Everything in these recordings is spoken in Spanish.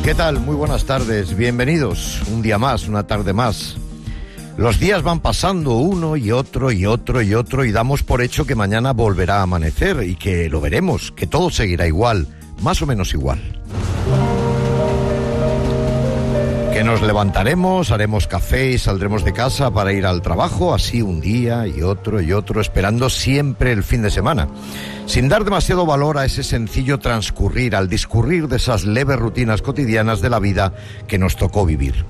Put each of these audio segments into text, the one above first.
¿Qué tal? Muy buenas tardes, bienvenidos. Un día más, una tarde más. Los días van pasando uno y otro y otro y otro y damos por hecho que mañana volverá a amanecer y que lo veremos, que todo seguirá igual, más o menos igual. Que nos levantaremos, haremos café y saldremos de casa para ir al trabajo, así un día y otro, esperando siempre el fin de semana, sin dar demasiado valor a ese sencillo transcurrir, al discurrir de esas leves rutinas cotidianas de la vida que nos tocó vivir.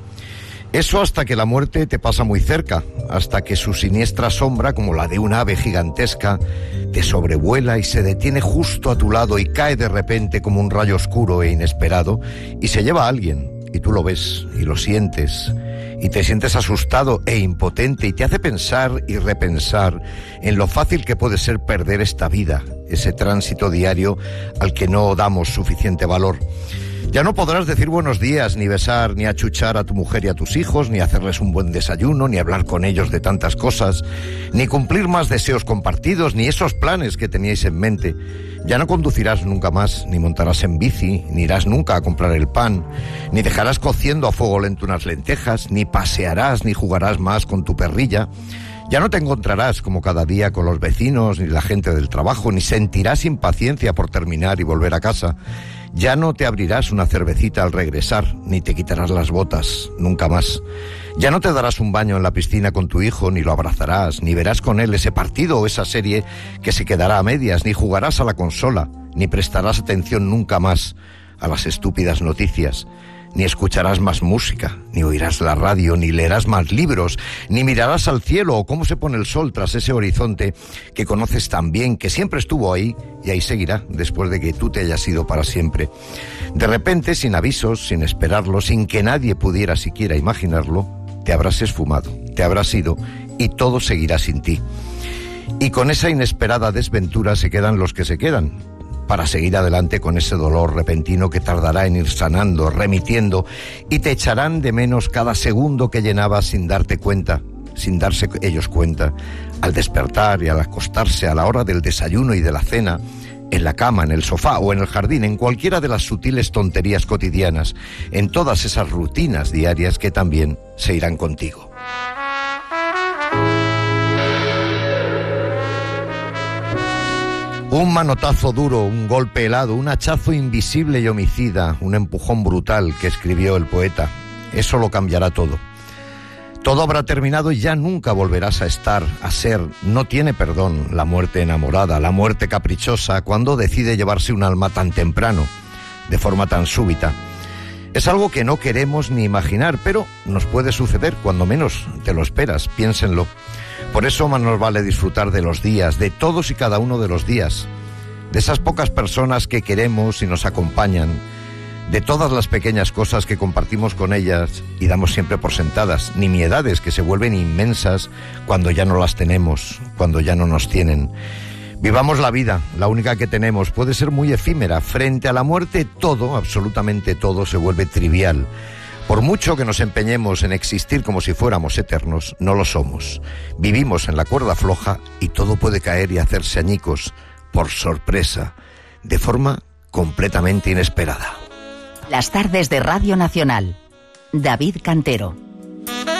Eso hasta que la muerte te pasa muy cerca, hasta que su siniestra sombra, como la de un ave gigantesca, te sobrevuela y se detiene justo a tu lado y cae de repente como un rayo oscuro e inesperado y se lleva a alguien. Y tú lo ves y lo sientes y te sientes asustado e impotente y te hace pensar y repensar en lo fácil que puede ser perder esta vida, ese tránsito diario al que no damos suficiente valor. Ya no podrás decir buenos días, ni besar, ni achuchar a tu mujer y a tus hijos, ni hacerles un buen desayuno, ni hablar con ellos de tantas cosas, ni cumplir más deseos compartidos, ni esos planes que teníais en mente. Ya no conducirás nunca más, ni montarás en bici, ni irás nunca a comprar el pan, ni dejarás cociendo a fuego lento unas lentejas, ni pasearás, ni jugarás más con tu perrilla. Ya no te encontrarás como cada día con los vecinos, ni la gente del trabajo, ni sentirás impaciencia por terminar y volver a casa. Ya no te abrirás una cervecita al regresar, ni te quitarás las botas, nunca más. Ya no te darás un baño en la piscina con tu hijo, ni lo abrazarás, ni verás con él ese partido o esa serie que se quedará a medias, ni jugarás a la consola, ni prestarás atención nunca más a las estúpidas noticias, ni escucharás más música, ni oirás la radio, ni leerás más libros, ni mirarás al cielo o cómo se pone el sol tras ese horizonte que conoces tan bien, que siempre estuvo ahí y ahí seguirá después de que tú te hayas ido para siempre. De repente, sin avisos, sin esperarlo, sin que nadie pudiera siquiera imaginarlo, te habrás esfumado, te habrás ido y todo seguirá sin ti. Y con esa inesperada desventura se quedan los que se quedan, para seguir adelante con ese dolor repentino que tardará en ir sanando, remitiendo, y te echarán de menos cada segundo que llenabas sin darte cuenta, sin darse ellos cuenta, al despertar y al acostarse a la hora del desayuno y de la cena, en la cama, en el sofá o en el jardín, en cualquiera de las sutiles tonterías cotidianas, en todas esas rutinas diarias que también se irán contigo. Un manotazo duro, un golpe helado, un hachazo invisible y homicida, un empujón brutal que escribió el poeta. Eso lo cambiará todo. Todo habrá terminado y ya nunca volverás a estar, a ser. No tiene perdón la muerte enamorada, la muerte caprichosa, cuando decide llevarse un alma tan temprano, de forma tan súbita. Es algo que no queremos ni imaginar, pero nos puede suceder cuando menos te lo esperas, piénsenlo. Por eso más nos vale disfrutar de los días, de todos y cada uno de los días, de esas pocas personas que queremos y nos acompañan, de todas las pequeñas cosas que compartimos con ellas y damos siempre por sentadas, nimiedades que se vuelven inmensas cuando ya no las tenemos, cuando ya no nos tienen. Vivamos la vida, la única que tenemos, puede ser muy efímera. Frente a la muerte todo, absolutamente todo, se vuelve trivial. Por mucho que nos empeñemos en existir como si fuéramos eternos, no lo somos. Vivimos en la cuerda floja y todo puede caer y hacerse añicos, por sorpresa, de forma completamente inesperada. Las tardes de Radio Nacional. David Cantero.